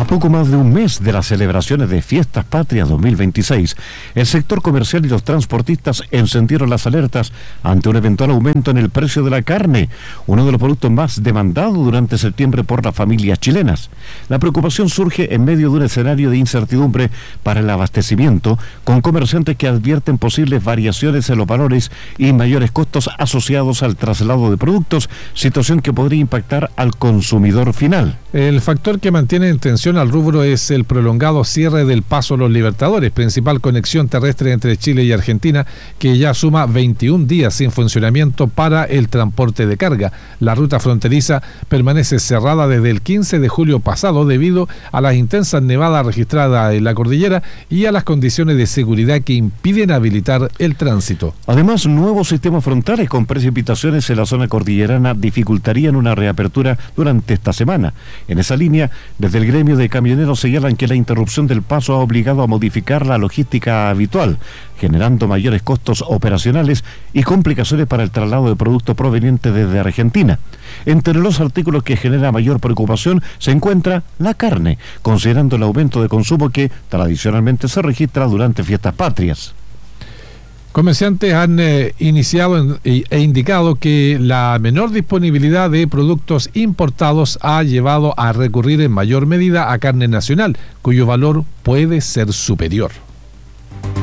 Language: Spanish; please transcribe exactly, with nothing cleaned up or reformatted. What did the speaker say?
poco más de un mes de las celebraciones de Fiestas Patrias dos mil veintiséis, el sector comercial y los transportistas encendieron las alertas ante un eventual aumento en el precio de la carne, uno de los productos más demandados durante septiembre por las familias chilenas. La preocupación surge en medio de un escenario de incertidumbre para el abastecimiento, con comerciantes que advierten posibles variaciones en los valores y mayores costos asociados al traslado de productos, situación que podría impactar al consumidor final. El factor que mantiene en tensión al rubro es el prolongado cierre del Paso Los Libertadores, principal conexión terrestre entre Chile y Argentina, que ya suma veintiún días sin funcionamiento para el transporte de carga. La ruta fronteriza permanece cerrada desde el quince de julio pasado debido a las intensas nevadas registradas en la cordillera y a las condiciones de seguridad que impiden habilitar el tránsito. Además, nuevos sistemas frontales con precipitaciones en la zona cordillerana dificultarían una reapertura durante esta semana. En esa línea, desde el gremio de camioneros señalan que la interrupción del paso ha obligado a modificar la logística habitual, generando mayores costos operacionales y complicaciones para el traslado de productos provenientes desde Argentina. Entre los artículos que genera mayor preocupación se encuentra la carne, considerando el aumento de consumo que tradicionalmente se registra durante fiestas patrias. Comerciantes han eh, iniciado en, e, e indicado que la menor disponibilidad de productos importados ha llevado a recurrir en mayor medida a carne nacional, cuyo valor puede ser superior.